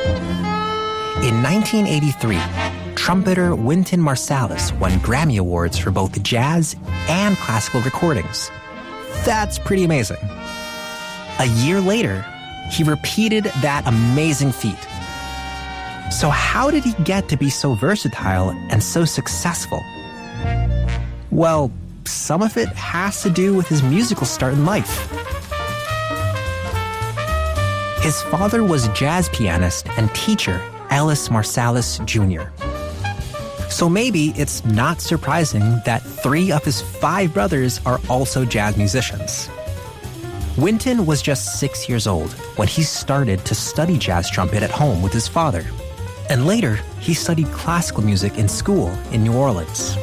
In 1983, trumpeter Wynton Marsalis won Grammy Awards for both jazz and classical recordings. That's pretty amazing. A year later, he repeated that amazing feat. So how did he get to be so versatile and so successful? Well, some of it has to do with his musical start in life. His father was jazz pianist and teacher Ellis Marsalis Jr. So maybe it's not surprising that 3 of his 5 brothers are also jazz musicians. Wynton was just 6 years old when he started to study jazz trumpet at home with his father. And later, he studied classical music in school in New Orleans.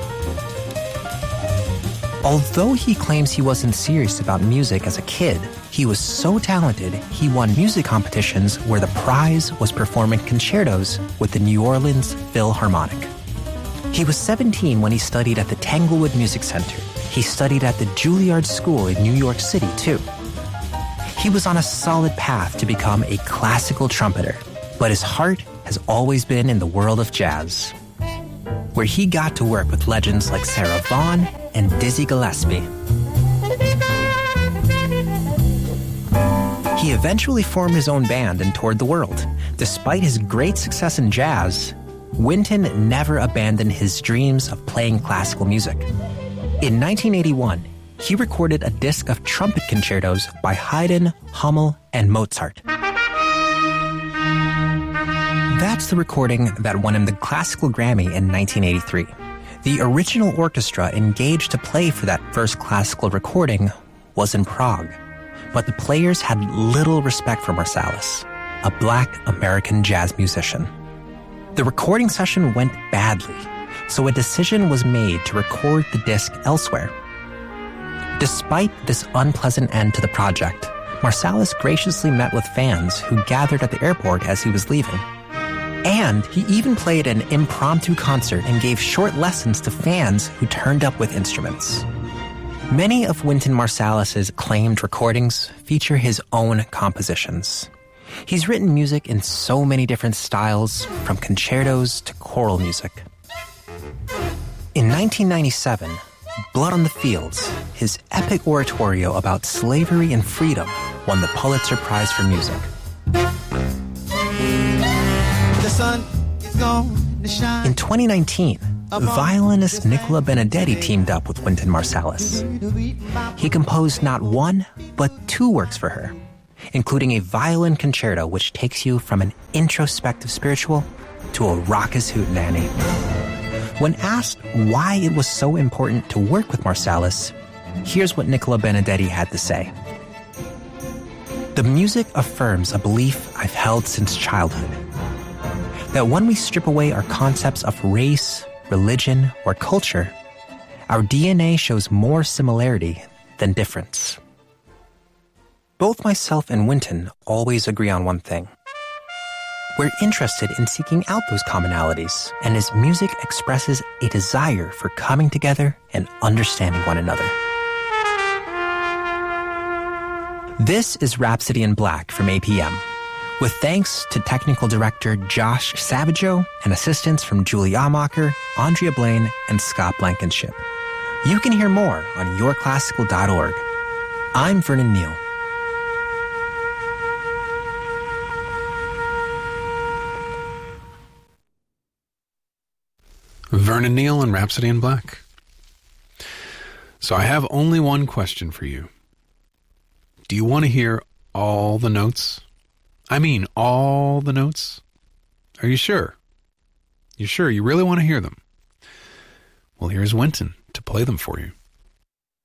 Although he claims he wasn't serious about music as a kid, he was so talented he won music competitions where the prize was performing concertos with the New Orleans Philharmonic. He was 17 when he studied at the Tanglewood Music Center. He studied at the Juilliard School in New York City, too. He was on a solid path to become a classical trumpeter, but his heart has always been in the world of jazz, where he got to work with legends like Sarah Vaughan and Dizzy Gillespie. He eventually formed his own band and toured the world. Despite his great success in jazz, Wynton never abandoned his dreams of playing classical music. In 1981, he recorded a disc of trumpet concertos by Haydn, Hummel, and Mozart. That's the recording that won him the Classical Grammy in 1983. The original orchestra engaged to play for that first classical recording was in Prague, but the players had little respect for Marsalis, a Black American jazz musician. The recording session went badly, so a decision was made to record the disc elsewhere. Despite this unpleasant end to the project, Marsalis graciously met with fans who gathered at the airport as he was leaving. And he even played an impromptu concert and gave short lessons to fans who turned up with instruments. Many of Wynton Marsalis's acclaimed recordings feature his own compositions. He's written music in so many different styles, from concertos to choral music. In 1997, Blood on the Fields, his epic oratorio about slavery and freedom, won the Pulitzer Prize for Music. In 2019, violinist Nicola Benedetti teamed up with Wynton Marsalis. He composed not 1, but 2 works for her, including a violin concerto which takes you from an introspective spiritual to a raucous hootenanny. When asked why it was so important to work with Marsalis, here's what Nicola Benedetti had to say. The music affirms a belief I've held since childhood, that when we strip away our concepts of race, religion, or culture, our DNA shows more similarity than difference. Both myself and Wynton always agree on one thing. We're interested in seeking out those commonalities, and his music expresses a desire for coming together and understanding one another. This is Rhapsody in Black from APM, with thanks to technical director Josh Savageau and assistance from Julie Amacher, Andrea Blaine, and Scott Blankenship. You can hear more on yourclassical.org. I'm Vernon Neal. Vernon Neal and Rhapsody in Black. So I have only one question for you. Do you want to hear all the notes? I mean, all the notes? Are you sure? You sure you really want to hear them? Well, here's Wynton to play them for you.